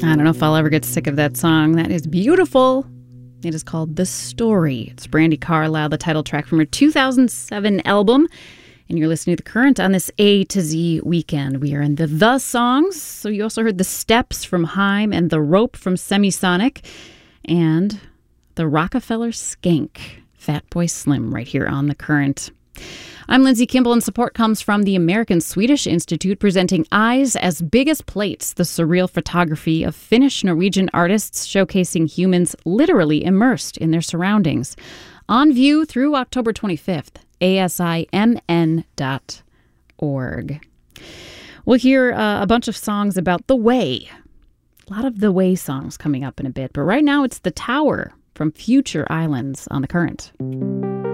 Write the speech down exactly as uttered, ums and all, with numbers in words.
I don't know if I'll ever get sick of that song. That is beautiful. It is called The Story. It's Brandi Carlile, the title track from her two thousand seven album. And you're listening to The Current on this A to Z weekend. We are in the The songs. So you also heard The Steps from Haim and The Rope from Semisonic. And The Rockefeller Skank, Fatboy Slim, right here on The Current. I'm Lindsay Kimball, and support comes from the American-Swedish Institute, presenting Eyes as Big as Plates, the surreal photography of Finnish-Norwegian artists showcasing humans literally immersed in their surroundings. On view through October twenty-fifth, A S I M N dot org. We'll hear uh, a bunch of songs about The Way. A lot of The Way songs coming up in a bit, but right now it's The Tower from Future Islands on The Current.